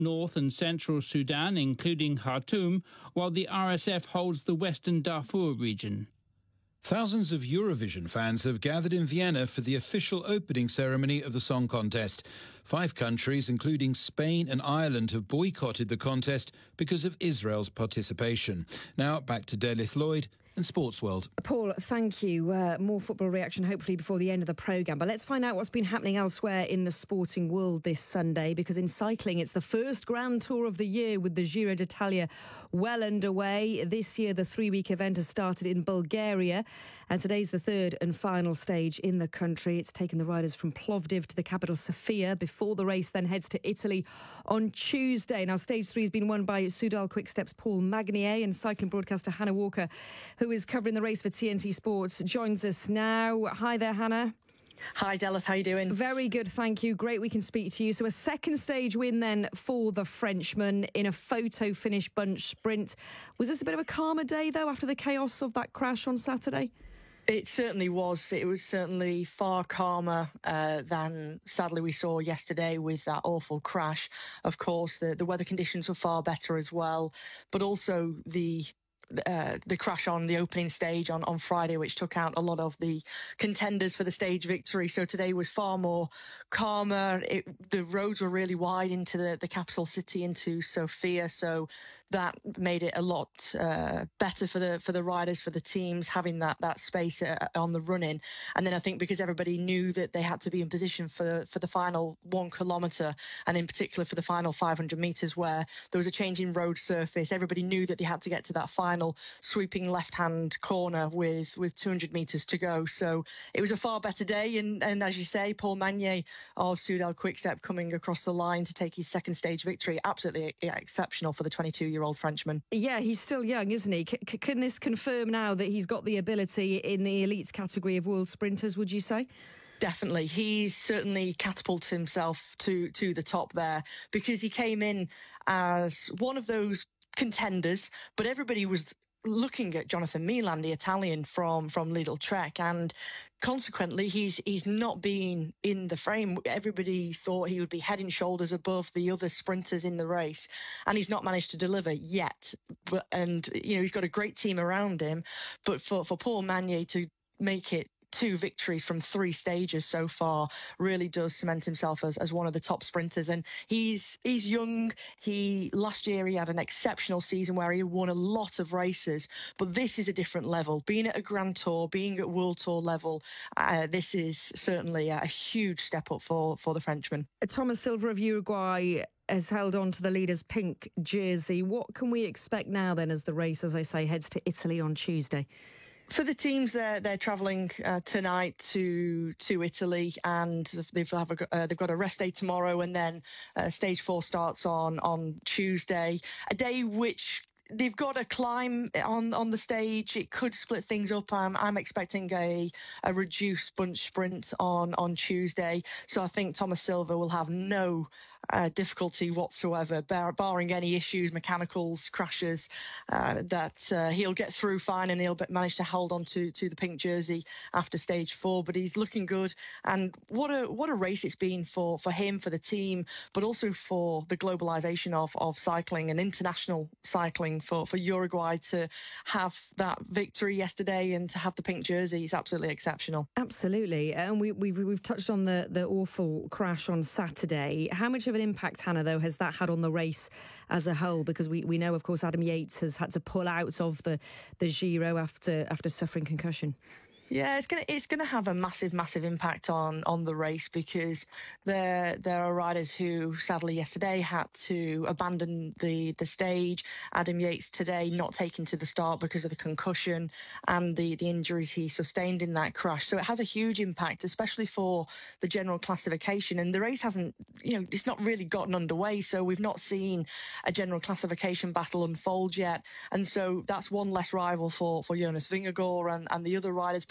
North and Central Sudan, including Khartoum, while the RSF holds the Western Darfur region. Thousands of Eurovision fans have gathered in Vienna for the official opening ceremony of the song contest. 5 countries, including Spain and Ireland, have boycotted the contest because of Israel's participation. Now back to Derlith Lloyd and Sports World. Paul, thank you. More football reaction hopefully before the end of the programme. But let's find out what's been happening elsewhere in the sporting world this Sunday, because in cycling it's the first Grand Tour of the year with the Giro d'Italia well underway. This year the 3-week event has started in Bulgaria and today's the third and final stage in the country. It's taken the riders from Plovdiv to the capital Sofia before the race then heads to Italy on Tuesday. Now stage 3 has been won by Soudal Quickstep's Paul Magnier, and cycling broadcaster Hannah Walker, who is covering the race for TNT Sports, joins us now. Hi there, Hannah. Hi, Delith. How are you doing? Very good, thank you. Great we can speak to you. So a second stage win then for the Frenchman in a photo finish bunch sprint. Was this a bit of a calmer day, though, after the chaos of that crash on Saturday? It certainly was. It was certainly far calmer than, sadly, we saw yesterday with that awful crash. Of course, the weather conditions were far better as well, but also the crash on the opening stage on Friday, which took out a lot of the contenders for the stage victory. So today was far more calmer. The roads were really wide into the capital city, into Sofia. So that made it a lot better for the riders, for the teams, having that space on the run-in. And then I think because everybody knew that they had to be in position for the final 1 kilometre, and in particular for the final 500 metres where there was a change in road surface, everybody knew that they had to get to that final sweeping left-hand corner with 200 metres to go. So it was a far better day. And as you say, Paul Magnier of Soudal Quickstep coming across the line to take his second stage victory. Absolutely exceptional for the 22-year-old Frenchman. Yeah, he's still young, isn't he? Can this confirm now that he's got the ability in the elites category of world sprinters, would you say? Definitely. He's certainly catapulted himself to the top there, because he came in as one of those contenders, but everybody was looking at Jonathan Milan, the Italian from Lidl Trek, and consequently he's not been in the frame. Everybody thought he would be head and shoulders above the other sprinters in the race, and he's not managed to deliver yet. And he's got a great team around him, but for Paul Magnier to make it 2 victories from 3 stages so far really does cement himself as one of the top sprinters. And he's young. Last year he had an exceptional season where he won a lot of races, but this is a different level. Being at a Grand Tour, being at World Tour level, this is certainly a huge step up for the Frenchman. Thomas Silva of Uruguay has held on to the leader's pink jersey. What can we expect now then as the race, as I say, heads to Italy on Tuesday? For the teams, they're travelling tonight to Italy, and they've got a rest day tomorrow, and then stage 4 starts on Tuesday. A day which they've got a climb on the stage. It could split things up. I'm expecting a reduced bunch sprint on Tuesday. So I think Thomas Silva will have no difficulty whatsoever, barring any issues, mechanicals, crashes, that he'll get through fine, and he'll manage to hold on to the pink jersey after stage 4. But he's looking good, and what a race it's been for him, for the team, but also for the globalization of cycling and international cycling for Uruguay to have that victory yesterday and to have the pink jersey is absolutely exceptional. Absolutely. And we've touched on the awful crash on Saturday. How much of an impact, Hannah, though, has that had on the race as a whole? Because we know, of course, Adam Yates has had to pull out of the Giro after suffering concussion. Yeah, it's gonna have a massive impact on the race, because there are riders who sadly yesterday had to abandon the stage. Adam Yates today not taken to the start because of the concussion and the injuries he sustained in that crash. So it has a huge impact, especially for the general classification. And the race hasn't, it's not really gotten underway. So we've not seen a general classification battle unfold yet. And so that's one less rival for Jonas Vingegaard and the other riders, but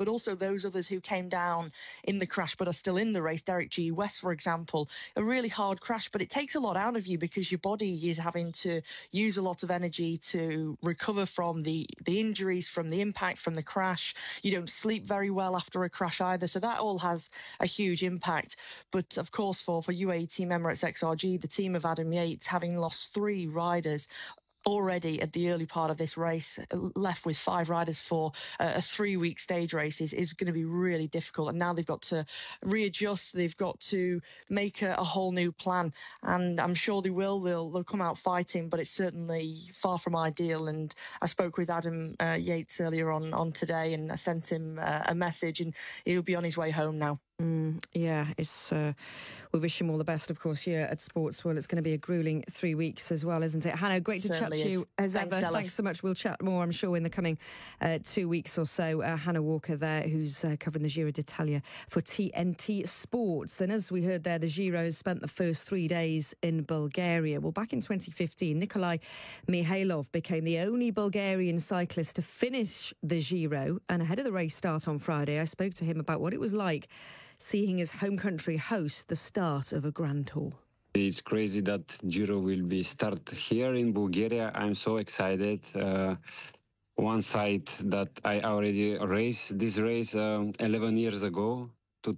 also those others who came down in the crash but are still in the race. Derek G. West, for example, a really hard crash, but it takes a lot out of you because your body is having to use a lot of energy to recover from the injuries, from the impact, from the crash. You don't sleep very well after a crash either, so that all has a huge impact. But of course, for UAE Team Emirates XRG, the team of Adam Yates, having lost 3 riders already at the early part of this race, left with 5 riders for a 3-week stage race is going to be really difficult. And now they've got to readjust. They've got to make a whole new plan. And I'm sure they will. They'll come out fighting, but it's certainly far from ideal. And I spoke with Adam Yates earlier on today, and I sent him a message, and he'll be on his way home now. Yeah, it's we wish him all the best, of course, here at Sports World. It's going to be a gruelling 3 weeks as well, isn't it? Hannah, great to chat to you as ever. Thanks so much. We'll chat more, I'm sure, in the coming 2 weeks or so. Hannah Walker there, who's covering the Giro d'Italia for TNT Sports. And as we heard there, the Giro has spent the first 3 days in Bulgaria. Well, back in 2015, Nikolai Mikhailov became the only Bulgarian cyclist to finish the Giro. And ahead of the race start on Friday, I spoke to him about what it was like seeing his home country host the start of a Grand Tour. It's crazy that Giro will be start here in Bulgaria. I'm so excited. One side that I already raced this race 11 years ago,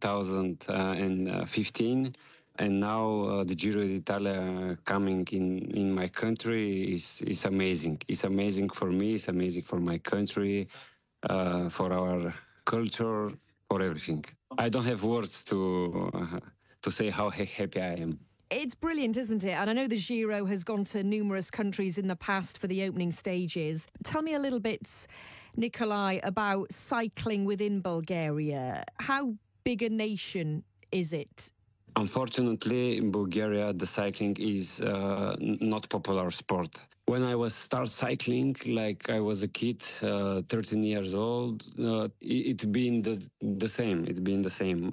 2015. And now the Giro d'Italia coming in my country is amazing. It's amazing for me. It's amazing for my country, for our culture, for everything. I don't have words to say how happy I am. It's brilliant, isn't it? And I know the Giro has gone to numerous countries in the past for the opening stages. Tell me a little bit, Nikolai, about cycling within Bulgaria. How big a nation is it? Unfortunately, in Bulgaria, the cycling is not popular sport. When I was start cycling, like I was a kid, 13 years old, it's been the same. It's been the same.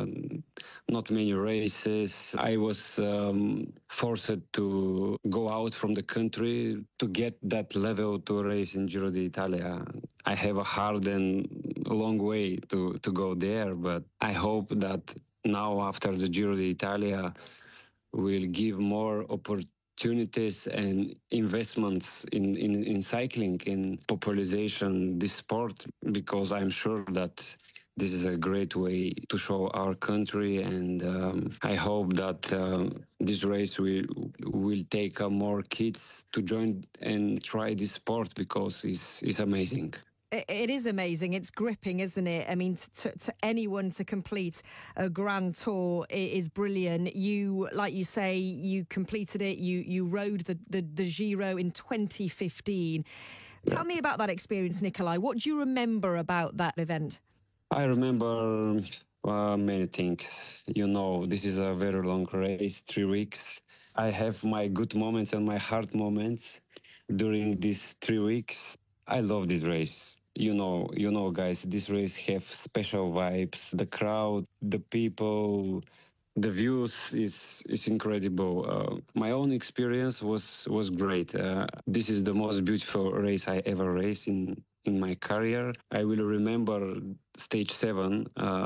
Not many races. I was forced to go out from the country to get that level to race in Giro d'Italia. I have a hard and long way to go there, but I hope that now after the Giro d'Italia will give more opportunities and investments in cycling, in popularization this sport, because I'm sure that this is a great way to show our country, and I hope that this race will take more kids to join and try this sport, because it's amazing. It is amazing. It's gripping, isn't it? I mean, to anyone to complete a Grand Tour is brilliant. You, like you say, you completed it. You rode the Giro in 2015. Tell me about that experience, Nikolai. What do you remember about that event? I remember many things. You know, this is a very long race, 3 weeks. I have my good moments and my hard moments during these 3 weeks. I love this race. You know, guys, this race have special vibes. The crowd, the people, the views is incredible. My own experience was great. This is the most beautiful race I ever raced in my career. I will remember stage 7.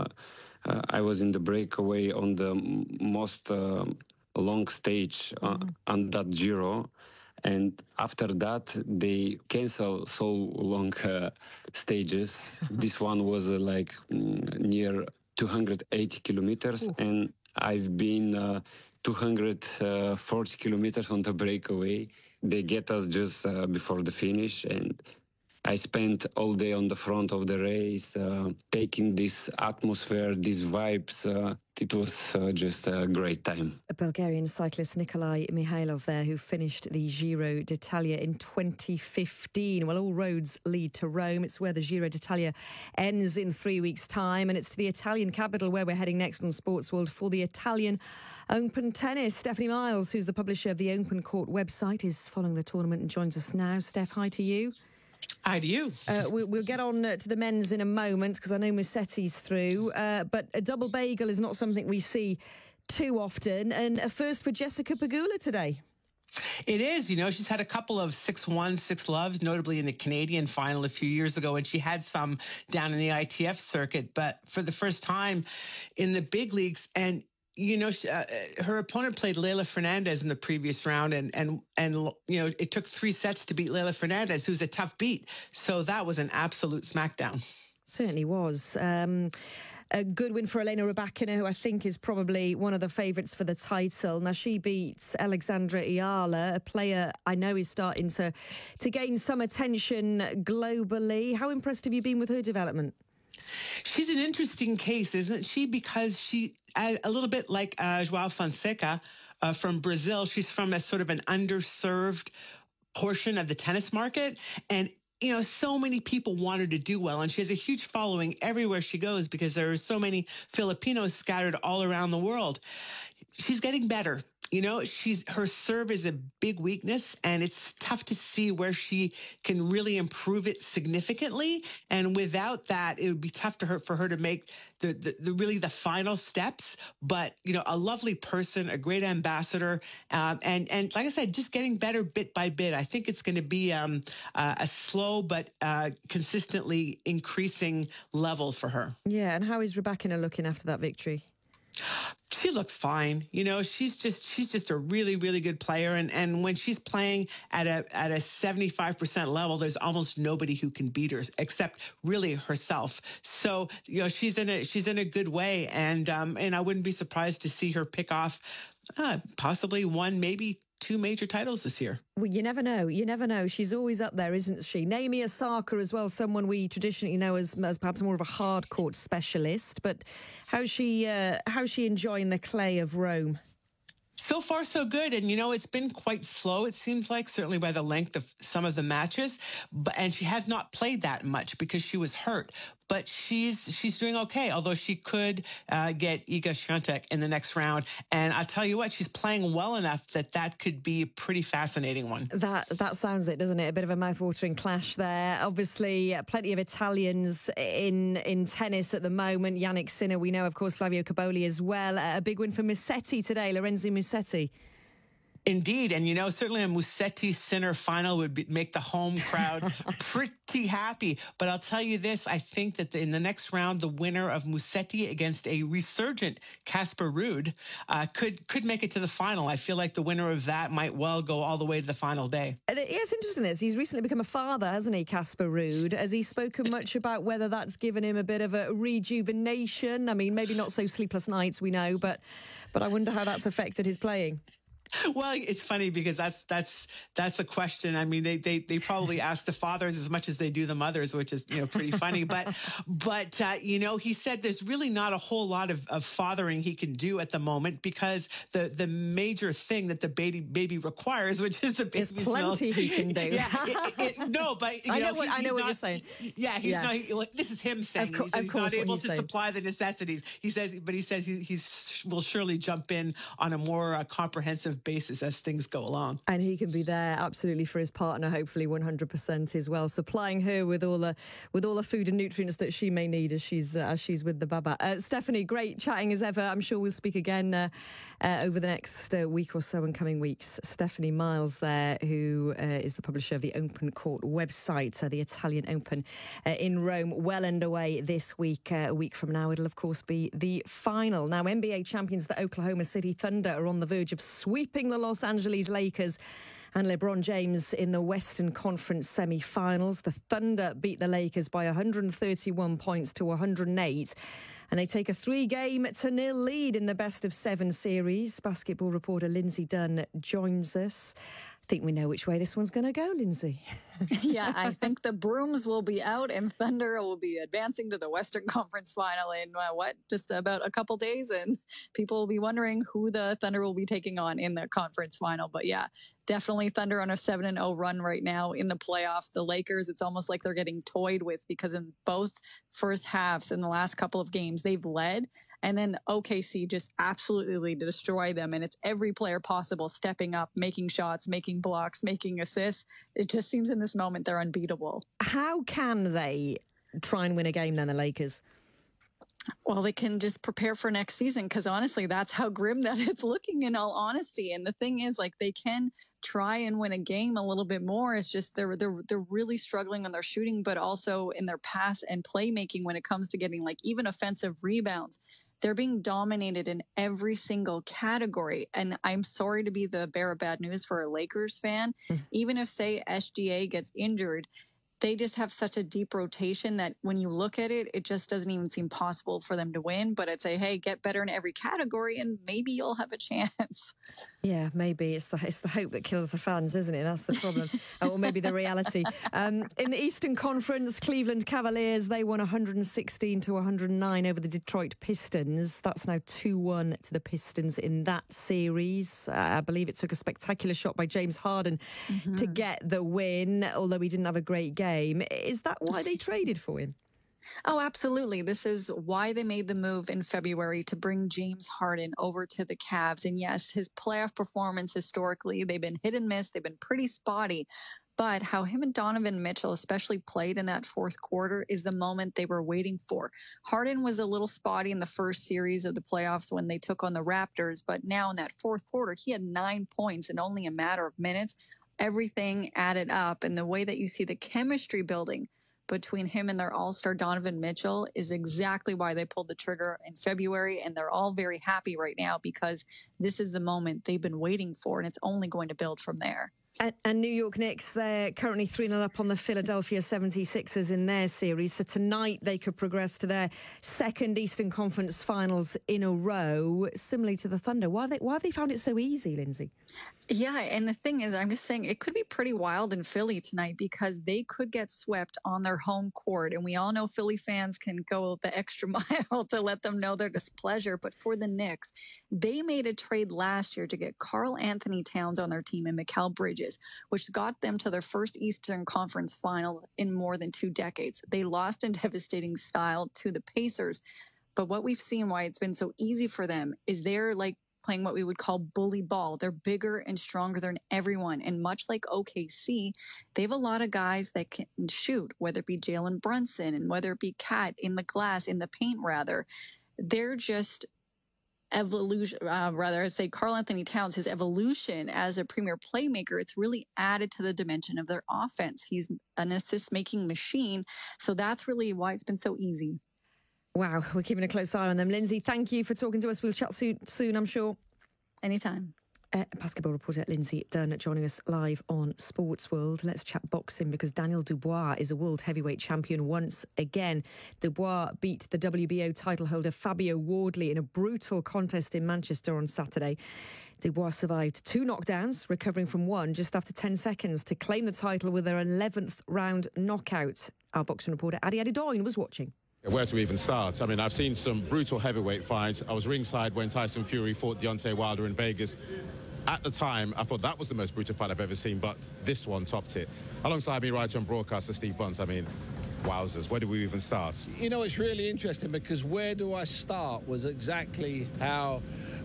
I was in the breakaway on the most long stage on that Giro. And after that, they cancel so long stages. This one was like near 280 kilometers. Ooh. And I've been 240 kilometers on the breakaway. They get us just before the finish. And I spent all day on the front of the race, taking this atmosphere, these vibes. It was just a great time. A Bulgarian cyclist, Nikolai Mikhailov there, who finished the Giro d'Italia in 2015. Well, all roads lead to Rome. It's where the Giro d'Italia ends in 3 weeks' time. And it's to the Italian capital where we're heading next on Sports World for the Italian Open Tennis. Stephanie Miles, who's the publisher of the Open Court website, is following the tournament and joins us now. Steph, hi to you. Hi to you. We'll get on to the men's in a moment, because I know Musetti's through. But a double bagel is not something we see too often. And a first for Jessica Pegula today. It is. You know, she's had a couple of 6-1, 6-loves, notably in the Canadian final a few years ago, and she had some down in the ITF circuit. But for the first time in the big leagues, and you know, her opponent played Leylah Fernandez in the previous round, and you know, it took 3 sets to beat Leylah Fernandez, who's a tough beat. So that was an absolute smackdown. Certainly was. A good win for Elena Rybakina, who I think is probably one of the favourites for the title. Now, she beats Alexandra Ayala, a player I know is starting to gain some attention globally. How impressed have you been with her development? She's an interesting case, isn't she? Because she, a little bit like João Fonseca from Brazil, she's from a sort of an underserved portion of the tennis market. And you know, so many people want her to do well, and she has a huge following everywhere she goes because there are so many Filipinos scattered all around the world. She's getting better. You know, her serve is a big weakness, and it's tough to see where she can really improve it significantly. And without that, it would be tough for her to make the final steps. But you know, a lovely person, a great ambassador, and like I said, just getting better bit by bit. I think it's going to be a slow but consistently increasing level for her. Yeah, and how is Rybakina looking after that victory? She looks fine. You know, she's just a really, really good player. And when she's playing at a 75% level, there's almost nobody who can beat her except really herself. So, you know, she's in a good way. And I wouldn't be surprised to see her pick off possibly 1, maybe 2 major titles this year. Well, you never know. You never know. She's always up there, isn't she? Naomi Osaka as well, someone we traditionally know as perhaps more of a hard court specialist. But how's she enjoying the clay of Rome? So far, so good. And, you know, it's been quite slow, it seems like, certainly by the length of some of the matches. And she has not played that much because she was hurt. But she's doing okay, although she could get Iga Świątek in the next round. And I'll tell you what, she's playing well enough that could be a pretty fascinating one. That sounds it, doesn't it? A bit of a mouth-watering clash there. Obviously, plenty of Italians in tennis at the moment. Yannick Sinner, we know, of course, Flavio Cobolli as well. A big win for Musetti today, Lorenzo Musetti. Indeed. And, you know, certainly a Musetti-Sinner final would make the home crowd pretty happy. But I'll tell you this, I think that in the next round, the winner of Musetti against a resurgent Casper Ruud could make it to the final. I feel like the winner of that might well go all the way to the final day. Yeah, it's interesting this. He's recently become a father, hasn't he, Casper Ruud? Has he spoken much about whether that's given him a bit of a rejuvenation? I mean, maybe not so sleepless nights, we know, but I wonder how that's affected his playing. Well, it's funny because that's a question. I mean, they probably ask the fathers as much as they do the mothers, which is, you know, pretty funny. But you know, he said there's really not a whole lot of fathering he can do at the moment because the major thing that the baby requires, which is the baby's milk. There's plenty he can do. Yeah, no, but I know what you're saying. Yeah, he's not. This is him saying he's not able to supply the necessities. He says he will surely jump in on a more comprehensive basis as things go along. And he can be there absolutely for his partner, hopefully 100% as well, supplying her with all the food and nutrients that she may need as she's with the baba. Stephanie, great chatting as ever. I'm sure we'll speak again over the next week or so and coming weeks. Stephanie Miles there, who is the publisher of the Open Court website, the Italian Open in Rome, well underway this week. A week from now, it'll of course be the final. Now, NBA champions, the Oklahoma City Thunder, are on the verge of sweeping the Los Angeles Lakers and LeBron James in the Western Conference semi-finals. The Thunder beat the Lakers by 131 points to 108. And they take a 3-0 lead in the best-of-7 series. Basketball reporter Lindsay Dunn joins us. I think we know which way this one's going to go, Lindsay. Yeah, I think the brooms will be out and Thunder will be advancing to the Western Conference final in, just about a couple days. And people will be wondering who the Thunder will be taking on in the conference final. But yeah, definitely Thunder on a 7-0 run right now in the playoffs. The Lakers, it's almost like they're getting toyed with because in both first halves in the last couple of games, they've led. And then OKC just absolutely destroy them. And it's every player possible stepping up, making shots, making blocks, making assists. It just seems in this moment they're unbeatable. How can they try and win a game then, the Lakers? Well, they can just prepare for next season because honestly, that's how grim that it's looking in all honesty. And the thing is, like, they can try and win a game a little bit more. It's just they're really struggling on their shooting, but also in their pass and playmaking when it comes to getting like even offensive rebounds. They're being dominated in every single category. And I'm sorry to be the bearer of bad news for a Lakers fan. Even if, say, SGA gets injured, they just have such a deep rotation that when you look at it, it just doesn't even seem possible for them to win. But I'd say, hey, get better in every category and maybe you'll have a chance. Yeah, maybe. It's the hope that kills the fans, isn't it? That's the problem. Or maybe the reality. In the Eastern Conference, Cleveland Cavaliers, they won 116-109 over the Detroit Pistons. That's now 2-1 to the Pistons in that series. I believe it took a spectacular shot by James Harden to get the win, although he didn't have a great game. Is that why they traded for him? Oh, absolutely. This is why they made the move in February to bring James Harden over to the Cavs. And yes, his playoff performance historically, they've been hit and miss. They've been pretty spotty. But how him and Donovan Mitchell especially played in that fourth quarter is the moment they were waiting for. Harden was a little spotty in the first series of the playoffs when they took on the Raptors. But now in that fourth quarter, he had 9 points in only a matter of minutes. Everything added up. And the way that you see the chemistry building between him and their all-star Donovan Mitchell is exactly why they pulled the trigger in February. And they're all very happy right now because this is the moment they've been waiting for, and it's only going to build from there. And New York Knicks, they're currently 3-0 up on the Philadelphia 76ers in their series. So tonight they could progress to their second Eastern Conference Finals in a row, similarly to the Thunder. Why have they found it so easy, Lindsay? Yeah, and the thing is, I'm just saying it could be pretty wild in Philly tonight because they could get swept on their home court. And we all know Philly fans can go the extra mile to let them know their displeasure. But for the Knicks, they made a trade last year to get Karl Anthony Towns on their team and Mikal Bridges, which got them to their first Eastern Conference final in more than 2 decades. They lost in devastating style to the Pacers. But what we've seen, why it's been so easy for them, is they're like playing what we would call bully ball. They're bigger and stronger than everyone. And much like OKC, they have a lot of guys that can shoot, whether it be Jalen Brunson and whether it be Cat in the glass, in the paint rather. They're just evolution, I'd say Karl Anthony Towns, his evolution as a premier playmaker, it's really added to the dimension of their offense. He's an assist-making machine. So that's really why it's been so easy. Wow, we're keeping a close eye on them. Lindsay, thank you for talking to us. We'll chat soon, I'm sure. Anytime. Basketball reporter Lindsay Dunn joining us live on Sports World. Let's chat boxing because Daniel Dubois is a world heavyweight champion once again. Dubois beat the WBO title holder Fabio Wardley in a brutal contest in Manchester on Saturday. Dubois survived 2 knockdowns, recovering from 1 just after 10 seconds to claim the title with their 11th round knockout. Our boxing reporter Adi Adedoyin was watching. Where to even start? I mean, I've seen some brutal heavyweight fights. I was ringside when Tyson Fury fought Deontay Wilder in Vegas. At the time, I thought that was the most brutal fight I've ever seen, but this one topped it. Alongside me, writer and broadcaster Steve Bunce, I mean, wowzers, where do we even start? You know, it's really interesting because where do I start was exactly how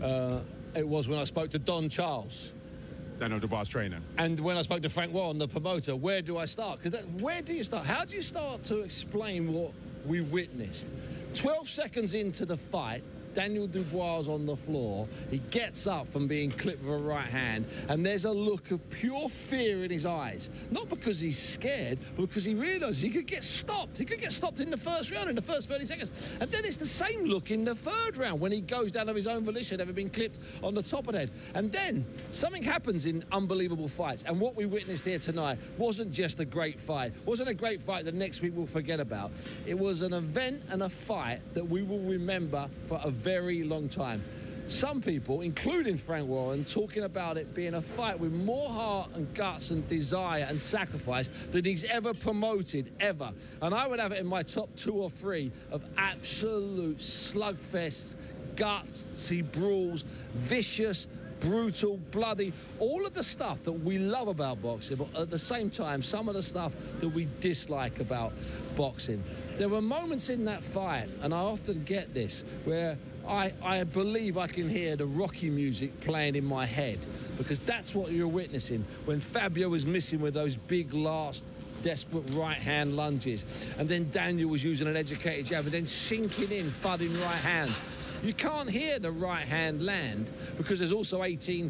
it was when I spoke to Don Charles. Daniel Dubois' trainer. And when I spoke to Frank Warren, the promoter, where do I start? Because where do you start? How do you start to explain what we witnessed? 12 seconds into the fight, Daniel Dubois on the floor. He gets up from being clipped with a right hand, and there's a look of pure fear in his eyes. Not because he's scared, but because he realizes he could get stopped. He could get stopped in the first round, in the first 30 seconds. And then it's the same look in the third round when he goes down of his own volition, having been clipped on the top of the head. And then something happens in unbelievable fights. And what we witnessed here tonight wasn't just a great fight. Wasn't a great fight that next week we'll forget about. It was an event and a fight that we will remember for a very long time. Some people, including Frank Warren, talking about it being a fight with more heart and guts and desire and sacrifice than he's ever promoted, ever. And I would have it in my top 2 or 3 of absolute slugfest, gutsy brawls, vicious, brutal, bloody, all of the stuff that we love about boxing, but at the same time, some of the stuff that we dislike about boxing. There were moments in that fight, and I often get this, where I believe I can hear the Rocky music playing in my head, because that's what you're witnessing when Fabio was missing with those big last desperate right-hand lunges. And then Daniel was using an educated jab and then sinking in, thudding right hand. You can't hear the right hand land because there's also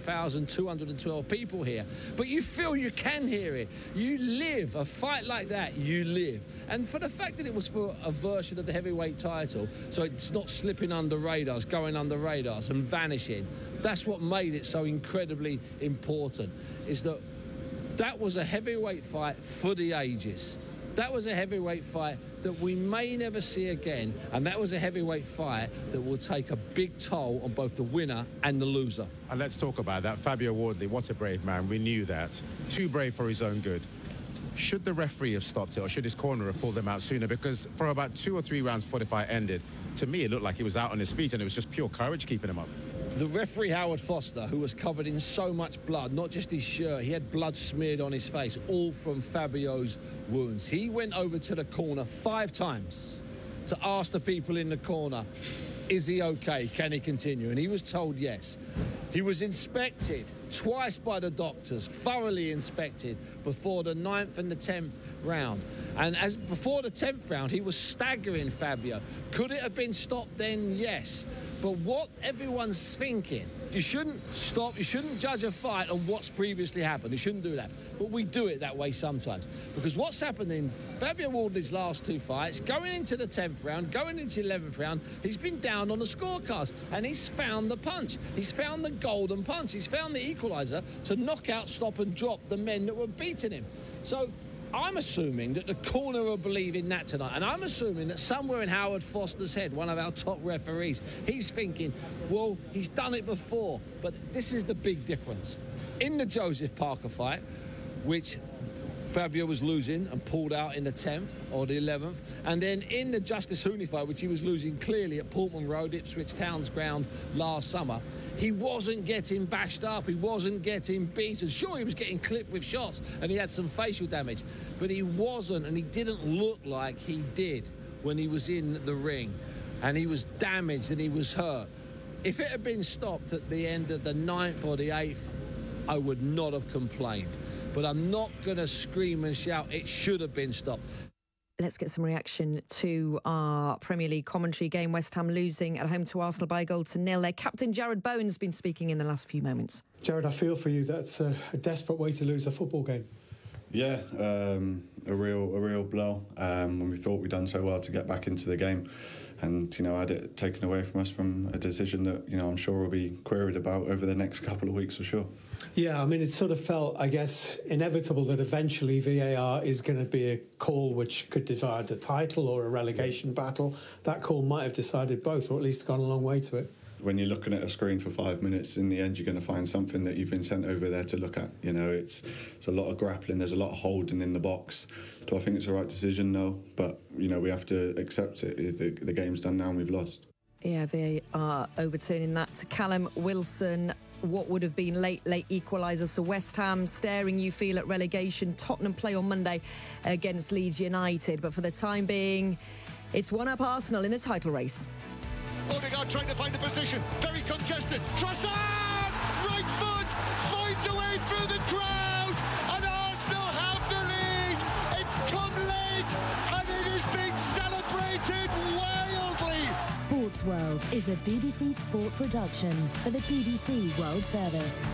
18,212 people here. But you feel you can hear it. You live a fight like that, you live. And for the fact that it was for a version of the heavyweight title, so it's not slipping under radars, going under radars and vanishing, that's what made it so incredibly important, is that that was a heavyweight fight for the ages. That was a heavyweight fight that we may never see again, and that was a heavyweight fight that will take a big toll on both the winner and the loser. And let's talk about that. Fabio Wardley, what a brave man. We knew that. Too brave for his own good. Should the referee have stopped it, or should his corner have pulled them out sooner? Because for about 2 or 3 rounds before the fight ended, to me it looked like he was out on his feet, and it was just pure courage keeping him up. The referee, Howard Foster, who was covered in so much blood, not just his shirt, he had blood smeared on his face, all from Fabio's wounds. He went over to the corner 5 times to ask the people in the corner, is he okay? Can he continue? And he was told yes. He was inspected twice by the doctors, thoroughly inspected, before the 9th and the 10th round. And as before the 10th round, he was staggering Fabio. Could it have been stopped then? Yes. But what everyone's thinking, you shouldn't stop, you shouldn't judge a fight on what's previously happened. You shouldn't do that. But we do it that way sometimes. Because what's happened in Fabio Wardley's last 2 fights, going into the 10th round, going into the 11th round, he's been down on the scorecards. And he's found the punch. He's found the golden punch. He's found the equaliser to knock out, stop and drop the men that were beating him. So I'm assuming that the corner will believe in that tonight. And I'm assuming that somewhere in Howard Foster's head, one of our top referees, he's thinking, well, he's done it before. But this is the big difference. In the Joseph Parker fight, which Fabio was losing and pulled out in the 10th or the 11th, and then in the Justice Hooney fight, which he was losing clearly at Portman Road, Ipswich Town's ground last summer, he wasn't getting bashed up, he wasn't getting beaten. Sure, he was getting clipped with shots and he had some facial damage, but he wasn't, and he didn't look like he did when he was in the ring, and he was damaged and he was hurt. If it had been stopped at the end of the 9th or the 8th, I would not have complained. But I'm not going to scream and shout, it should have been stopped. Let's get some reaction to our Premier League commentary game. West Ham losing at home to Arsenal by 1-0. Their captain, Jared Bowen's been speaking in the last few moments. Jared, I feel for you. That's a desperate way to lose a football game. Yeah, a real blow. When we thought we'd done so well to get back into the game. And, you know, I had it taken away from us from a decision that, you know, I'm sure we'll be queried about over the next couple of weeks for sure. Yeah, I mean, it sort of felt, I guess, inevitable that eventually VAR is going to be a call which could decide a title or a relegation battle. That call might have decided both, or at least gone a long way to it. When you're looking at a screen for 5 minutes, in the end, you're going to find something that you've been sent over there to look at. You know, it's a lot of grappling, there's a lot of holding in the box. Do I think it's the right decision? No. But, you know, we have to accept it. The game's done now and we've lost. Yeah, VAR overturning that to Callum Wilson. What would have been late equaliser. So West Ham staring, you feel, at relegation. Tottenham play on Monday against Leeds United. But for the time being, it's 1-up Arsenal in the title race. Odegaard trying to find the position. Very congested. Trossard! Right foot! Finds a way through the crowd! And Arsenal have the lead! It's come late! And it is being celebrated wildly! Sports World is a BBC Sport production for the BBC World Service.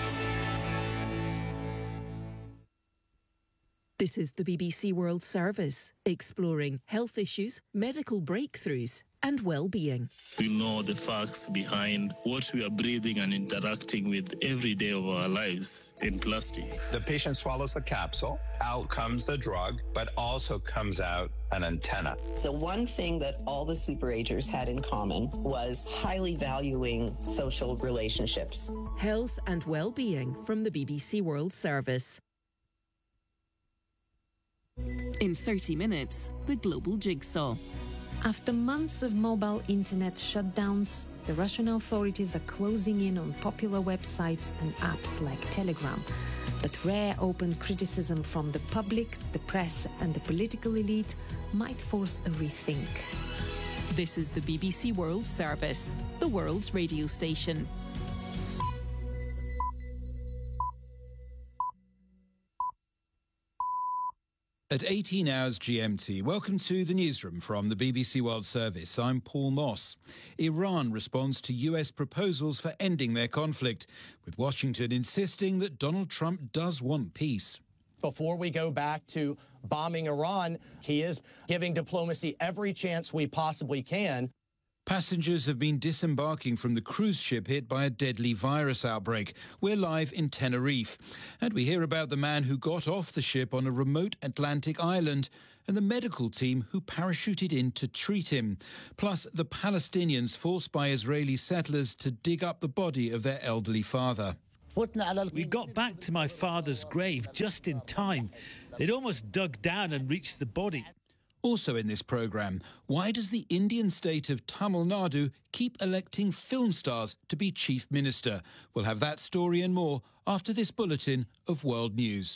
This is the BBC World Service, exploring health issues, medical breakthroughs and well-being. We know the facts behind what we are breathing and interacting with every day of our lives in plastic. The patient swallows the capsule, out comes the drug, but also comes out an antenna. The one thing that all the super-agers had in common was highly valuing social relationships. Health and well-being from the BBC World Service. In 30 minutes, the Global Jigsaw. After months of mobile internet shutdowns, the Russian authorities are closing in on popular websites and apps like Telegram. But rare open criticism from the public, the press and the political elite might force a rethink. This is the BBC World Service, the world's radio station. At 18 hours GMT, welcome to the newsroom from the BBC World Service. I'm Paul Moss. Iran responds to US proposals for ending their conflict, with Washington insisting that Donald Trump does want peace. Before we go back to bombing Iran, he is giving diplomacy every chance we possibly can. Passengers have been disembarking from the cruise ship hit by a deadly virus outbreak. We're live in Tenerife, and we hear about the man who got off the ship on a remote Atlantic island and the medical team who parachuted in to treat him, plus the Palestinians forced by Israeli settlers to dig up the body of their elderly father. We got back to my father's grave just in time. They'd almost dug down and reached the body. Also in this programme, why does the Indian state of Tamil Nadu keep electing film stars to be chief minister? We'll have that story and more after this bulletin of World News.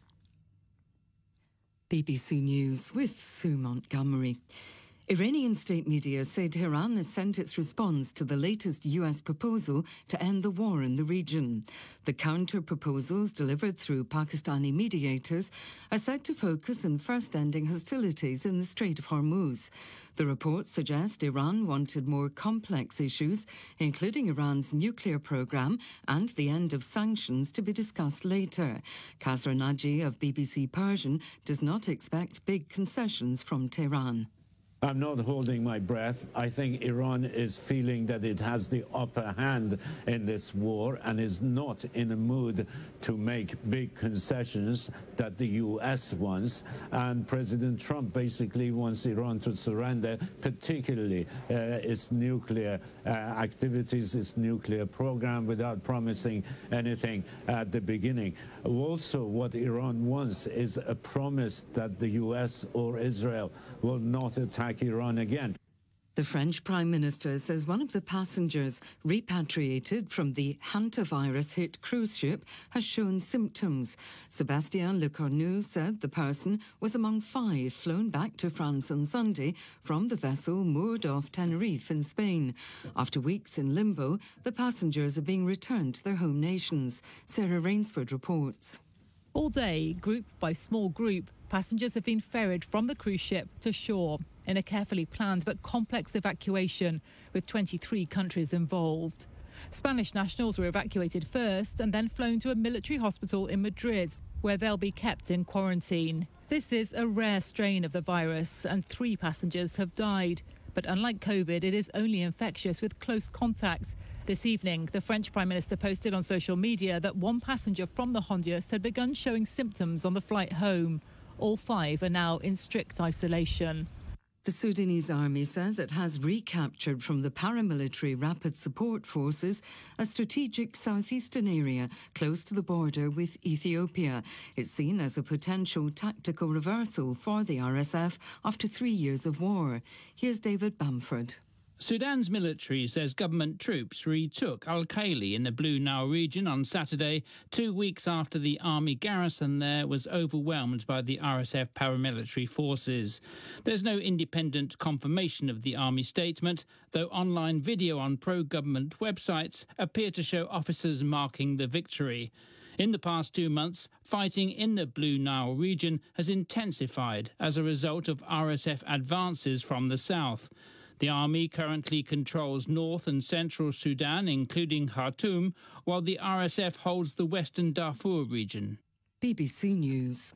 BBC News with Sue Montgomery. Iranian state media say Tehran has sent its response to the latest US proposal to end the war in the region. The counter-proposals delivered through Pakistani mediators are said to focus on first ending hostilities in the Strait of Hormuz. The reports suggest Iran wanted more complex issues, including Iran's nuclear program and the end of sanctions, to be discussed later. Kasra Naji of BBC Persian does not expect big concessions from Tehran. I'm not holding my breath. I think Iran is feeling that it has the upper hand in this war and is not in a mood to make big concessions that the U.S. wants. And President Trump basically wants Iran to surrender, particularly its nuclear activities, its nuclear program, without promising anything at the beginning. Also, what Iran wants is a promise that the U.S. or Israel will not attack Iran again. The French Prime Minister says one of the passengers repatriated from the hantavirus-hit cruise ship has shown symptoms. Sébastien Lecornu said the person was among 5 flown back to France on Sunday from the vessel moored off Tenerife in Spain. After weeks in limbo, the passengers are being returned to their home nations. Sarah Rainsford reports. All day, group by small group, passengers have been ferried from the cruise ship to shore in a carefully planned but complex evacuation with 23 countries involved. Spanish nationals were evacuated first and then flown to a military hospital in Madrid, where they'll be kept in quarantine. This is a rare strain of the virus and 3 passengers have died. But unlike COVID, it is only infectious with close contacts. This evening, the French Prime Minister posted on social media that 1 passenger from the Honduras had begun showing symptoms on the flight home. All 5 are now in strict isolation. The Sudanese army says it has recaptured from the paramilitary Rapid Support Forces a strategic southeastern area close to the border with Ethiopia. It's seen as a potential tactical reversal for the RSF after 3 years of war. Here's David Bamford. Sudan's military says government troops retook Al-Khaili in the Blue Nile region on Saturday, 2 weeks after the army garrison there was overwhelmed by the RSF paramilitary forces. There's no independent confirmation of the army statement, though online video on pro-government websites appear to show officers marking the victory. In the past 2 months, fighting in the Blue Nile region has intensified as a result of RSF advances from the south. The army currently controls north and central Sudan, including Khartoum, while the RSF holds the western Darfur region. BBC News.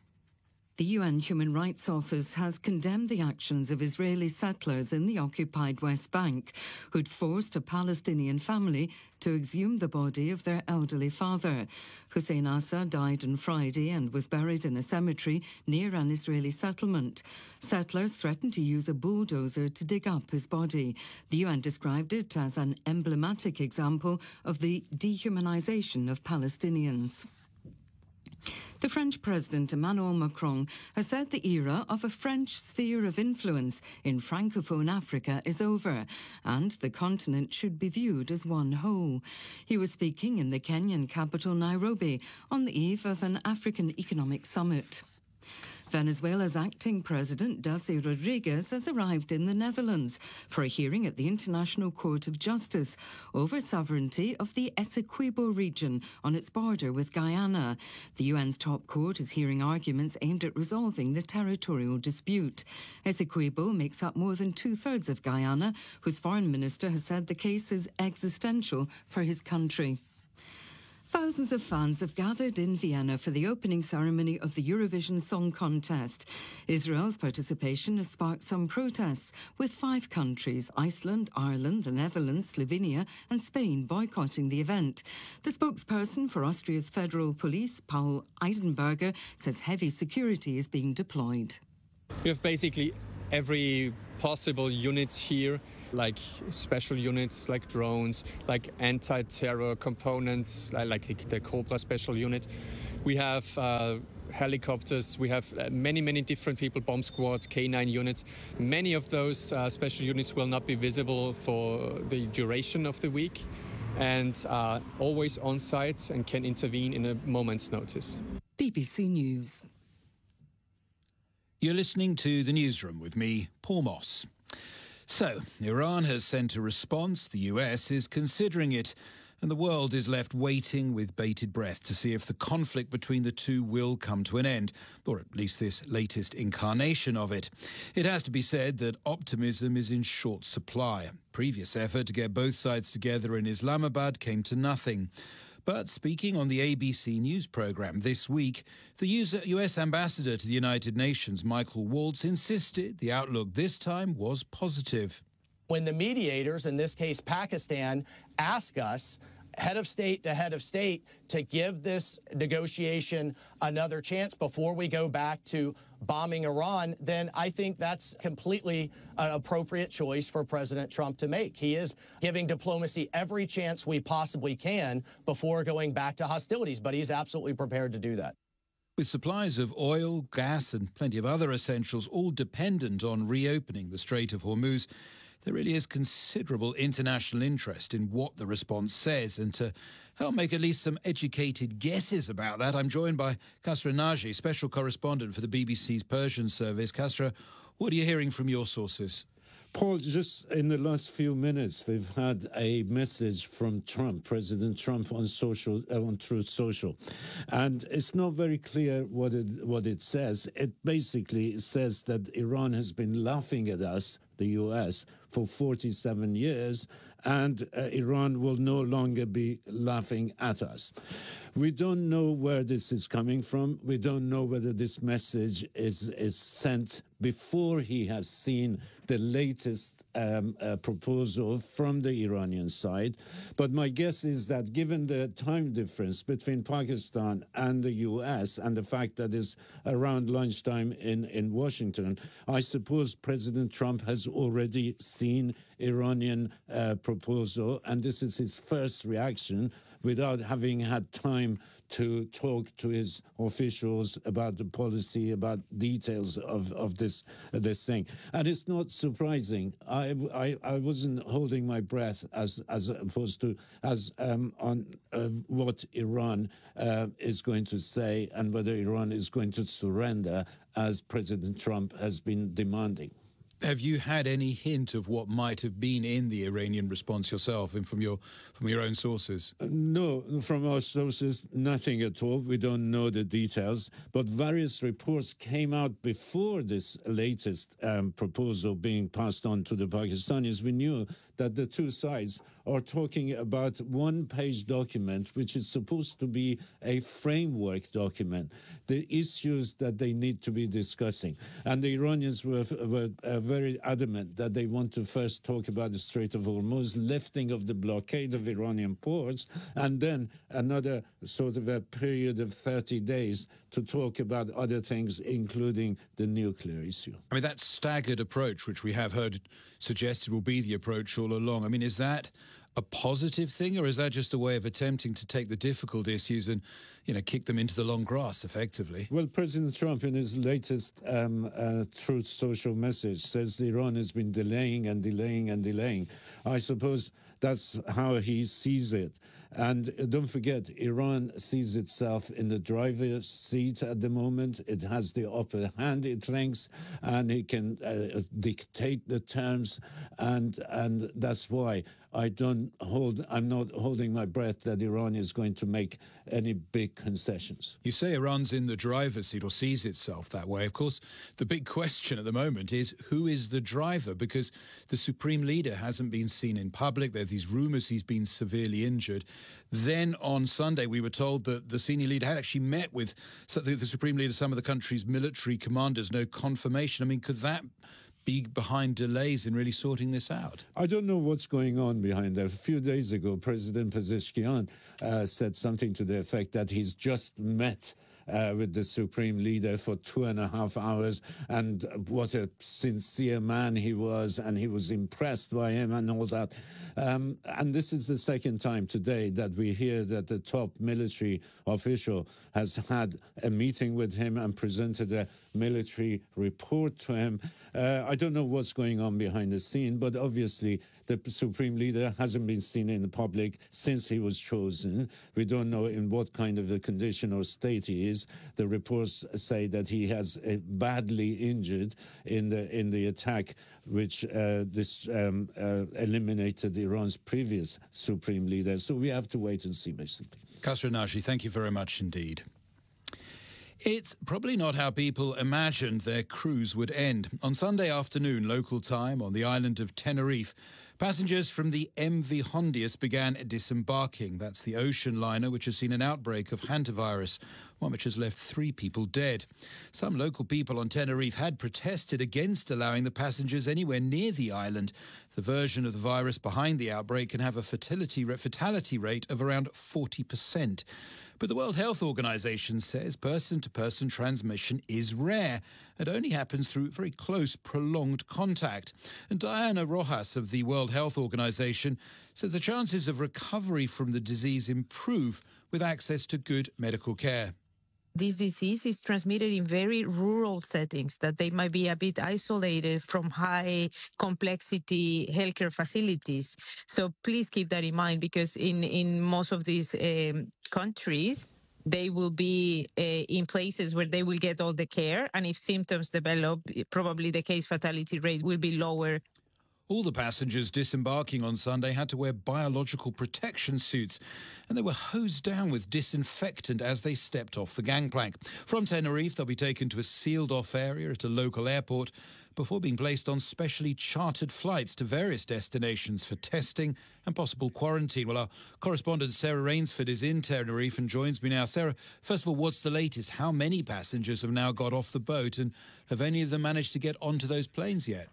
The UN Human Rights Office has condemned the actions of Israeli settlers in the occupied West Bank, who'd forced a Palestinian family to exhume the body of their elderly father. Hussein Assa died on Friday and was buried in a cemetery near an Israeli settlement. Settlers threatened to use a bulldozer to dig up his body. The UN described it as an emblematic example of the dehumanization of Palestinians. The French President Emmanuel Macron has said the era of a French sphere of influence in Francophone Africa is over, and the continent should be viewed as one whole. He was speaking in the Kenyan capital Nairobi on the eve of an African Economic Summit. Venezuela's acting president, Delcy Rodriguez, has arrived in the Netherlands for a hearing at the International Court of Justice over sovereignty of the Essequibo region on its border with Guyana. The UN's top court is hearing arguments aimed at resolving the territorial dispute. Essequibo makes up more than two-thirds of Guyana, whose foreign minister has said the case is existential for his country. Thousands of fans have gathered in Vienna for the opening ceremony of the Eurovision Song Contest. Israel's participation has sparked some protests, with 5 countries, Iceland, Ireland, the Netherlands, Slovenia and Spain, boycotting the event. The spokesperson for Austria's federal police, Paul Eisenberger, says heavy security is being deployed. We have basically every possible unit here, like special units, like drones, like anti-terror components, like the Cobra special unit. We have helicopters, we have many different people, bomb squads, K9 units. Many of those special units will not be visible for the duration of the week and are always on site and can intervene in a moment's notice. BBC News. You're listening to The Newsroom with me, Paul Moss. So, Iran has sent a response. The US is considering it, and the world is left waiting with bated breath to see if the conflict between the two will come to an end, or at least this latest incarnation of it. It has to be said that optimism is in short supply. Previous effort to get both sides together in Islamabad came to nothing. But speaking on the ABC News programme this week, the US ambassador to the United Nations, Michael Waltz, insisted the outlook this time was positive. When the mediators, in this case Pakistan, ask us, head of state to head of state, to give this negotiation another chance before we go back to bombing Iran, then I think that's completely an appropriate choice for President Trump to make. He is giving diplomacy every chance we possibly can before going back to hostilities, but he's absolutely prepared to do that. With supplies of oil, gas and plenty of other essentials all dependent on reopening the Strait of Hormuz, there really is considerable international interest in what the response says, and to help make at least some educated guesses about that, I'm joined by Khasra Naji, special correspondent for the BBC's Persian service. Khasra, what are you hearing from your sources? Paul, just in the last few minutes, we've had a message from Trump, President Trump, on Truth Social, and it's not very clear what it says. It basically says that Iran has been laughing at us, the U.S., for 47 years, and Iran will no longer be laughing at us. We don't know where this is coming from. We don't know whether this message is sent before he has seen the latest proposal from the Iranian side. But my guess is that given the time difference between Pakistan and the U.S. and the fact that it's around lunchtime in Washington, I suppose President Trump has already seen Iranian proposal, and this is his first reaction without having had time to talk to his officials about the policy, about details of this thing. And it's not surprising. I wasn't holding my breath as opposed to on what Iran is going to say and whether Iran is going to surrender, as President Trump has been demanding. Have you had any hint of what might have been in the Iranian response yourself and from your own sources? No, from our sources, nothing at all. We don't know the details, but various reports came out before this latest proposal being passed on to the Pakistanis. We knew that the two sides are talking about one-page document, which is supposed to be a framework document, the issues that they need to be discussing. And the Iranians were very adamant that they want to first talk about the Strait of Hormuz, lifting of the blockade of Iranian ports, and then another sort of a period of 30 days to talk about other things, including the nuclear issue. I mean, that staggered approach, which we have heard suggested will be the approach all along, I mean, is that a positive thing, or is that just a way of attempting to take the difficult issues and, kick them into the long grass, effectively? Well, President Trump, in his latest Truth Social message, says Iran has been delaying and delaying and delaying. I suppose That's how he sees it. And don't forget, Iran sees itself in the driver's seat at the moment. It has the upper hand, it thinks, and it can dictate the terms. And that's why I'm not holding my breath that Iran is going to make any big concessions. You say Iran's in the driver's seat or sees itself that way. Of course, the big question at the moment is who is the driver? Because the supreme leader hasn't been seen in public. There are these rumours he's been severely injured. Then on Sunday, we were told that the senior leader had actually met with the supreme leader, some of the country's military commanders. No confirmation. I mean, could that be behind delays in really sorting this out? I don't know what's going on behind that. A few days ago, President Pezeshkian said something to the effect that he's just met with the supreme leader for 2.5 hours, and what a sincere man he was, and he was impressed by him and all that. And this is the second time today that we hear that the top military official has had a meeting with him and presented a military report to him. I don't know what's going on behind the scene, but obviously the supreme leader hasn't been seen in the public since he was chosen. We don't know in what kind of a condition or state he is. The reports say that he has badly injured in the attack, which eliminated Iran's previous supreme leader. So we have to wait and see, basically. Khosrow Nasri, thank you very much indeed. It's probably not how people imagined their cruise would end. On Sunday afternoon, local time, on the island of Tenerife, passengers from the MV Hondius began disembarking. That's the ocean liner which has seen an outbreak of hantavirus, one which has left 3 people dead. Some local people on Tenerife had protested against allowing the passengers anywhere near the island. The version of the virus behind the outbreak can have a fatality rate of around 40%. But the World Health Organization says person-to-person transmission is rare and only happens through very close, prolonged contact. And Diana Rojas of the World Health Organization says the chances of recovery from the disease improve with access to good medical care. This disease is transmitted in very rural settings, that they might be a bit isolated from high complexity healthcare facilities. So please keep that in mind, because in most of these countries, they will be in places where they will get all the care. And if symptoms develop, probably the case fatality rate will be lower. All the passengers disembarking on Sunday had to wear biological protection suits, and they were hosed down with disinfectant as they stepped off the gangplank. From Tenerife, they'll be taken to a sealed-off area at a local airport before being placed on specially chartered flights to various destinations for testing and possible quarantine. Well, our correspondent Sarah Rainsford is in Tenerife and joins me now. Sarah, first of all, what's the latest? How many passengers have now got off the boat, and have any of them managed to get onto those planes yet?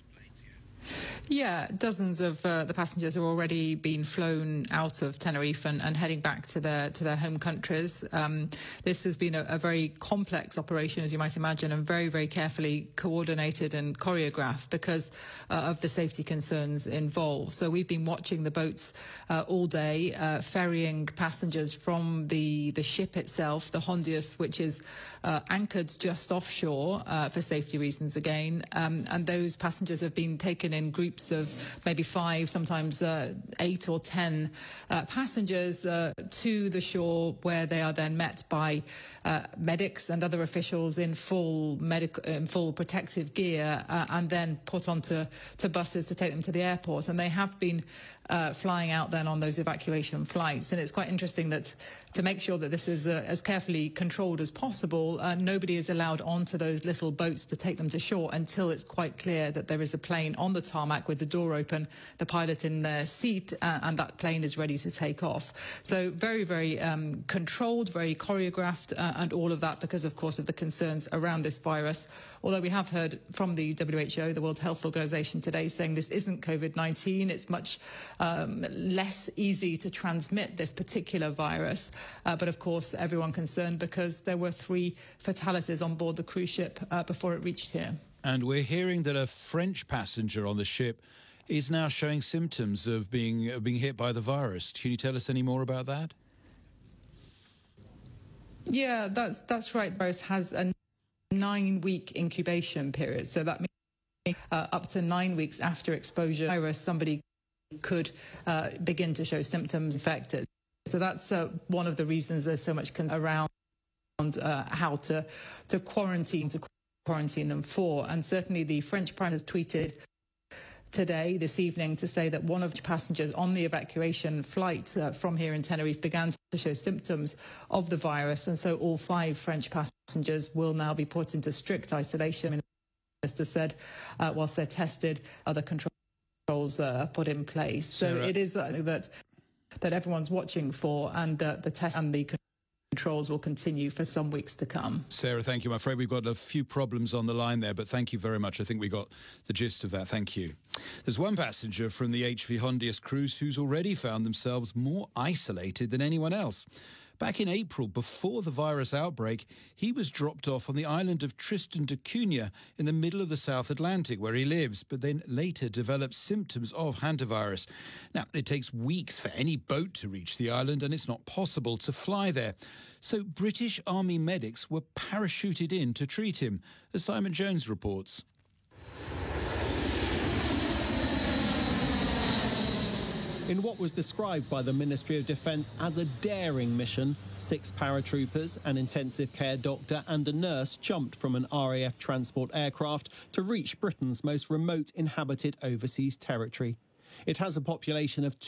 Yeah, dozens of the passengers have already been flown out of Tenerife and heading back to their home countries. This has been a very complex operation, as you might imagine, and very, very carefully coordinated and choreographed because of the safety concerns involved. So we've been watching the boats all day, ferrying passengers from the ship itself, the Hondius, which is anchored just offshore for safety reasons again. And those passengers have been taken in groups of maybe 5, sometimes 8 or 10 passengers to the shore, where they are then met by medics and other officials in full protective gear, and then put onto buses to take them to the airport. And they have been flying out then on those evacuation flights. And it's quite interesting that to make sure that this is as carefully controlled as possible, nobody is allowed onto those little boats to take them to shore until it's quite clear that there is a plane on the tarmac with the door open, the pilot in their seat, and that plane is ready to take off. So very, very controlled, very choreographed, and all of that because, of course, of the concerns around this virus. Although we have heard from the WHO, the World Health Organization, today saying this isn't COVID-19. It's much less easy to transmit this particular virus. But of course, everyone concerned because there were 3 fatalities on board the cruise ship before it reached here. And we're hearing that a French passenger on the ship is now showing symptoms of being hit by the virus. Can you tell us any more about that? Yeah, that's right. The virus has a 9-week incubation period. So that means up to 9 weeks after exposure, somebody could begin to show symptoms infected. So that's one of the reasons there's so much concern around how to quarantine them for. And certainly the French Prime has tweeted this evening to say that one of the passengers on the evacuation flight from here in Tenerife began to show symptoms of the virus, and so all 5 French passengers will now be put into strict isolation. The Minister said whilst they're tested, other controls are put in place. So it is that everyone's watching for, and the test and the controls will continue for some weeks to come. Sarah, thank you. I'm afraid we've got a few problems on the line there, but thank you very much. I think we got the gist of that. Thank you. There's one passenger from the HV Hondius cruise who's already found themselves more isolated than anyone else. Back in April, before the virus outbreak, he was dropped off on the island of Tristan da Cunha in the middle of the South Atlantic, where he lives, but then later developed symptoms of hantavirus. Now, it takes weeks for any boat to reach the island, and it's not possible to fly there. So British Army medics were parachuted in to treat him, as Simon Jones reports. In what was described by the Ministry of Defence as a daring mission, 6 paratroopers, an intensive care doctor and a nurse jumped from an RAF transport aircraft to reach Britain's most remote inhabited overseas territory. It has a population of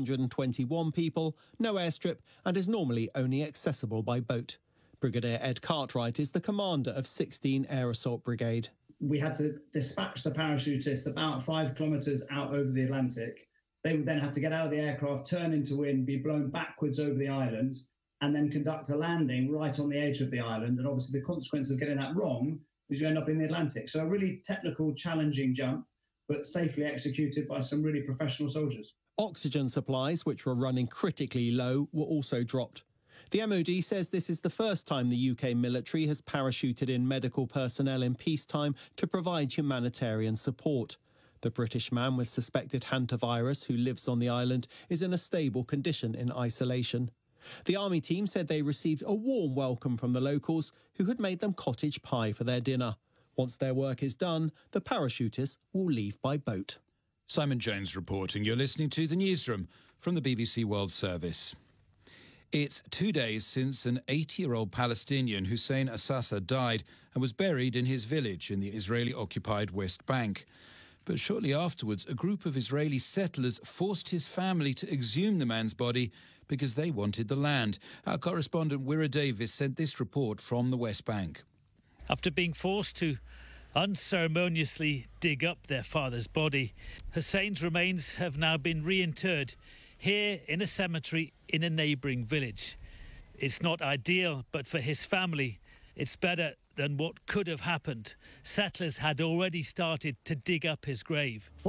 221 people, no airstrip, and is normally only accessible by boat. Brigadier Ed Cartwright is the commander of 16 Air Assault Brigade. We had to dispatch the parachutists about 5 kilometres out over the Atlantic. They would then have to get out of the aircraft, turn into wind, be blown backwards over the island, and then conduct a landing right on the edge of the island. And obviously the consequence of getting that wrong is you end up in the Atlantic. So a really technical, challenging jump, but safely executed by some really professional soldiers. Oxygen supplies, which were running critically low, were also dropped. The MOD says this is the first time the UK military has parachuted in medical personnel in peacetime to provide humanitarian support. The British man with suspected hantavirus who lives on the island is in a stable condition in isolation. The Army team said they received a warm welcome from the locals who had made them cottage pie for their dinner. Once their work is done, the parachutists will leave by boat. Simon Jones reporting. You're listening to The Newsroom from the BBC World Service. It's 2 days since an 80-year-old Palestinian, Hussein Assasa, died and was buried in his village in the Israeli-occupied West Bank. But shortly afterwards, a group of Israeli settlers forced his family to exhume the man's body because they wanted the land. Our correspondent Wira Davis sent this report from the West Bank. After being forced to unceremoniously dig up their father's body, Hussein's remains have now been reinterred here in a cemetery in a neighbouring village. It's not ideal, but for his family, it's better than what could have happened. Settlers had already started to dig up his grave. We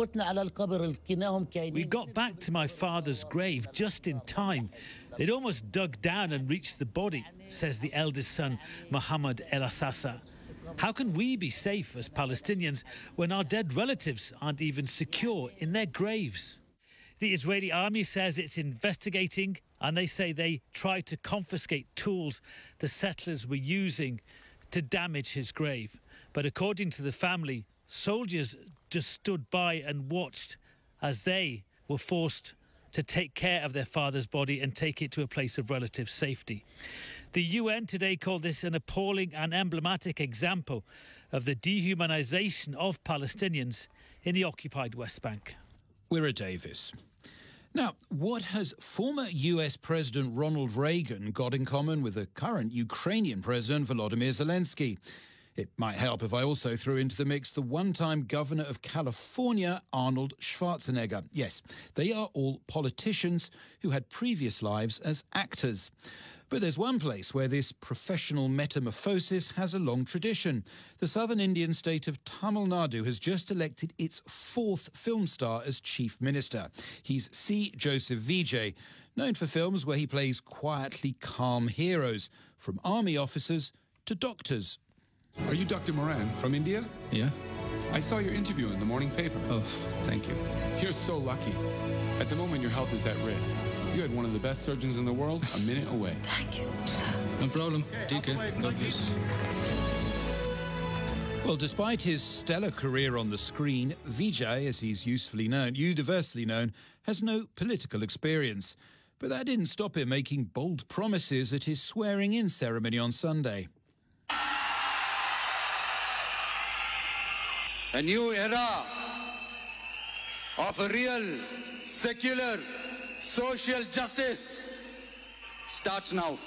got back to my father's grave just in time. They'd almost dug down and reached the body, says the eldest son, Mohammed El Assasa. How can we be safe as Palestinians when our dead relatives aren't even secure in their graves? The Israeli army says it's investigating, and they say they tried to confiscate tools the settlers were using to damage his grave. But according to the family, soldiers just stood by and watched as they were forced to take care of their father's body and take it to a place of relative safety. The UN today called this an appalling and emblematic example of the dehumanization of Palestinians in the occupied West Bank. Wira Davis. Now, what has former US President Ronald Reagan got in common with the current Ukrainian President Volodymyr Zelensky? It might help if I also threw into the mix the one-time governor of California, Arnold Schwarzenegger. Yes, they are all politicians who had previous lives as actors. But there's one place where this professional metamorphosis has a long tradition. The southern Indian state of Tamil Nadu has just elected its 4th film star as chief minister. He's C. Joseph Vijay, known for films where he plays quietly calm heroes, from army officers to doctors. Are you Dr. Moran from India? Yeah. I saw your interview in the morning paper. Oh, thank you. You're so lucky. At the moment, your health is at risk. You had one of the best surgeons in the world a minute away. Thank you, sir. No problem. Take care. God bless. Well, despite his stellar career on the screen, Vijay, as he's universally known, has no political experience. But that didn't stop him making bold promises at his swearing-in ceremony on Sunday. A new era of a real, secular, social justice starts now.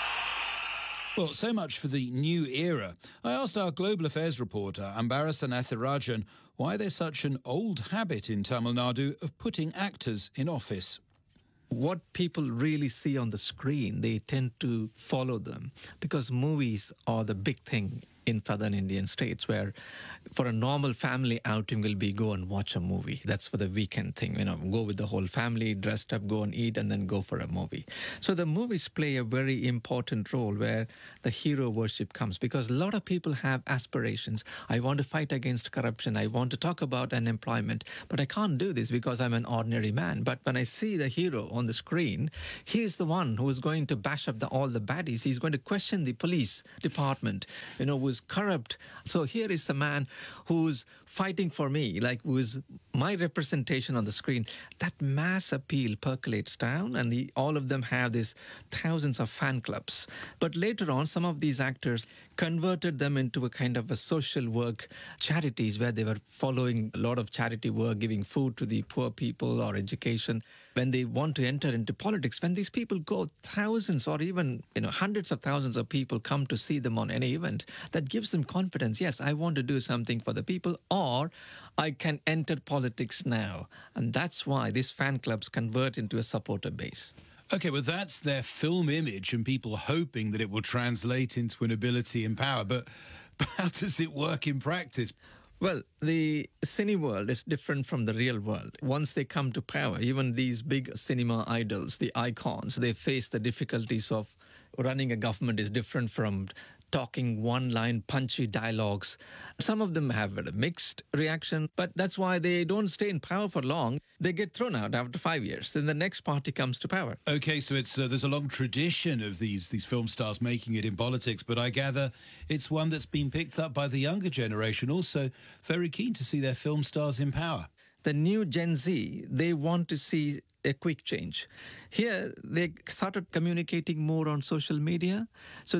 Well, so much for the new era. I asked our global affairs reporter, Ambarasan Ethirajan, why there's such an old habit in Tamil Nadu of putting actors in office. What people really see on the screen, they tend to follow them because movies are the big thing in southern Indian states, where for a normal family outing will be go and watch a movie. That's for the weekend thing, go with the whole family, dressed up, go and eat, and then go for a movie. So the movies play a very important role where the hero worship comes, because a lot of people have aspirations. I want to fight against corruption. I want to talk about unemployment, but I can't do this because I'm an ordinary man. But when I see the hero on the screen, he is the one who is going to bash up all the baddies. He's going to question the police department, who's corrupt. So here is the man who's fighting for me, who is my representation on the screen. That mass appeal percolates down, and all of them have these thousands of fan clubs. But later on, some of these actors converted them into a kind of a social work charities where they were following a lot of charity work, giving food to the poor people or education. When they want to enter into politics, when these people go, thousands or even hundreds of thousands of people come to see them on any event, that gives them confidence. Yes, I want to do something for the people, or I can enter politics now. And that's why these fan clubs convert into a supporter base. OK, well, that's their film image and people hoping that it will translate into an ability and power. But how does it work in practice? Well, the cine world is different from the real world. Once they come to power, even these big cinema idols, the icons, they face the difficulties of running a government is different from talking one-line punchy dialogues. Some of them have a mixed reaction, but that's why they don't stay in power for long. They get thrown out after 5 years. Then the next party comes to power. OK, so there's a long tradition of these film stars making it in politics, but I gather it's one that's been picked up by the younger generation, also very keen to see their film stars in power. The new Gen Z, they want to see a quick change. Here, they started communicating more on social media. So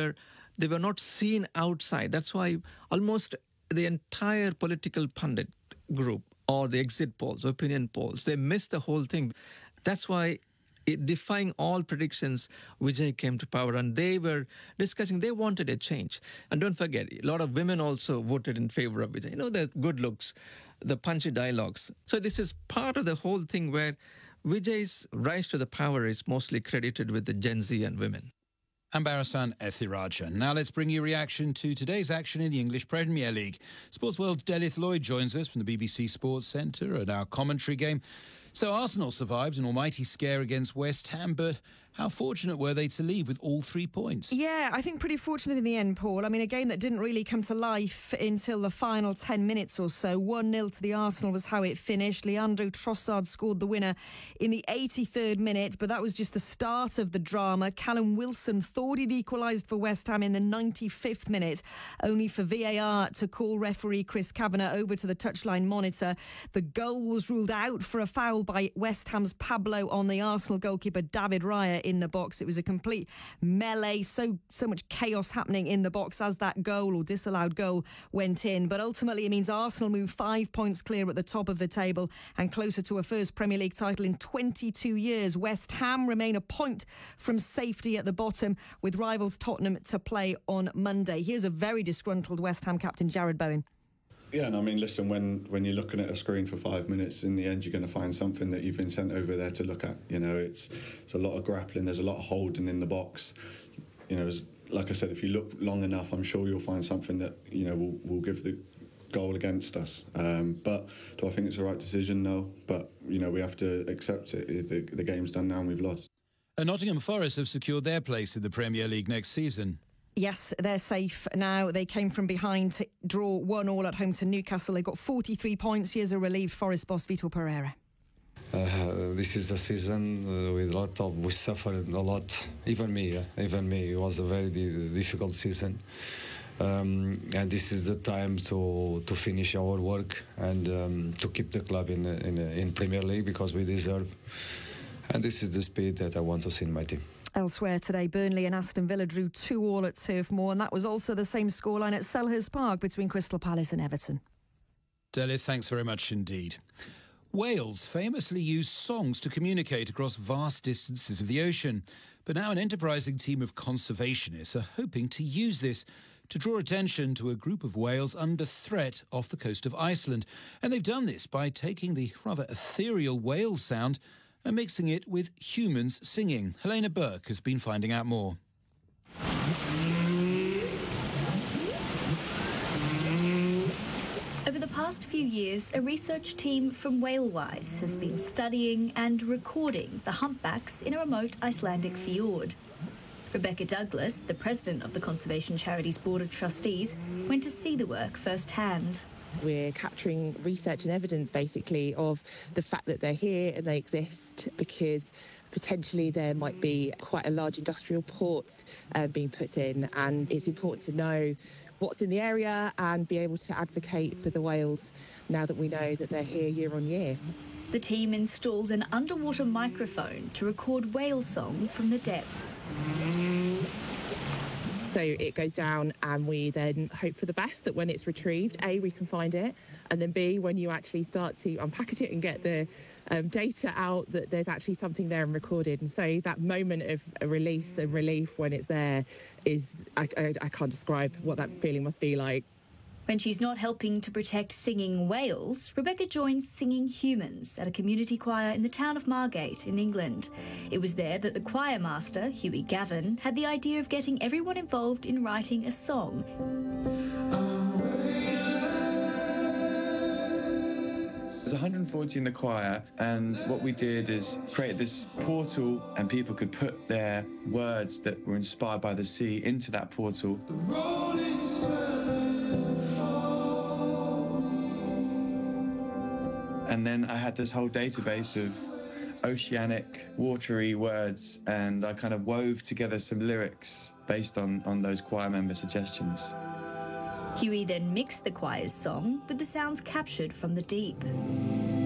they were not seen outside. That's why almost the entire political pundit group or the exit polls, opinion polls, they missed the whole thing. That's why, defying all predictions, Vijay came to power, and they were discussing, they wanted a change. And don't forget, a lot of women also voted in favor of Vijay. The good looks, the punchy dialogues. So this is part of the whole thing where Vijay's rise to the power is mostly credited with the Gen Z and women. Ambarasan Ethirajan. Now let's bring you a reaction to today's action in the English Premier League. Sports World Delith Lloyd joins us from the BBC Sports Centre at our commentary game. So Arsenal survived an almighty scare against West Ham, but how fortunate were they to leave with all 3 points? Yeah, I think pretty fortunate in the end, Paul. I mean, a game that didn't really come to life until the final 10 minutes or so. 1-0 to the Arsenal was how it finished. Leandro Trossard scored the winner in the 83rd minute, but that was just the start of the drama. Callum Wilson thought he'd equalised for West Ham in the 95th minute, only for VAR to call referee Chris Kavanagh over to the touchline monitor. The goal was ruled out for a foul by West Ham's Pablo on the Arsenal goalkeeper David Raya in the box. It was a complete melee, so much chaos happening in the box as that goal or disallowed goal went in. But ultimately it means Arsenal move 5 points clear at the top of the table and closer to a first Premier League title in 22 years. West Ham remain a point from safety at the bottom, with rivals Tottenham to play on Monday. Here's a very disgruntled West Ham captain, Jared Bowen. Yeah, and I mean, listen, when you're looking at a screen for 5 minutes, in the end you're going to find something that you've been sent over there to look at. It's a lot of grappling, there's a lot of holding in the box. Like I said, if you look long enough, I'm sure you'll find something that, will give the goal against us. But do I think it's the right decision? No. But, we have to accept it. The game's done now and we've lost. And Nottingham Forest have secured their place in the Premier League next season. Yes, they're safe now. They came from behind to draw 1-1 at home to Newcastle. They got 43 points. Here's a relieved Forest boss, Vitor Pereira. This is a season with we suffered a lot. Even me. It was a very difficult season. And this is the time to finish our work and to keep the club in Premier League, because we deserve. And this is the spirit that I want to see in my team. Elsewhere today, Burnley and Aston Villa drew 2-2 at Turf Moor, and that was also the same scoreline at Selhurst Park between Crystal Palace and Everton. Delith, thanks very much indeed. Whales famously use songs to communicate across vast distances of the ocean. But now an enterprising team of conservationists are hoping to use this to draw attention to a group of whales under threat off the coast of Iceland. And they've done this by taking the rather ethereal whale sound and mixing it with humans singing. Helena Burke has been finding out more. Over the past few years, a research team from Whalewise has been studying and recording the humpbacks in a remote Icelandic fjord. Rebecca Douglas, the president of the Conservation Charities Board of Trustees, went to see the work firsthand. We're capturing research and evidence, basically, of the fact that they're here and they exist, because potentially there might be quite a large industrial port being put in, and it's important to know what's in the area and be able to advocate for the whales now that we know that they're here year on year. The team installed an underwater microphone to record whale song from the depths. So it goes down and we then hope for the best, that when it's retrieved, A, we can find it, and then B, when you actually start to unpackage it and get the data out, that there's actually something there and recorded. And so that moment of a release and relief when it's there is, I can't describe what that feeling must be like. When she's not helping to protect singing whales, Rebecca joins Singing Humans at a community choir in the town of Margate in England. It was there that the choir master, Hughie Gavin, had the idea of getting everyone involved in writing a song. There's 140 in the choir, and what we did is create this portal, and people could put their words that were inspired by the sea into that portal. And then I had this whole database of oceanic, watery words, and I kind of wove together some lyrics based on those choir member suggestions. Hughie then mixed the choir's song with the sounds captured from the deep.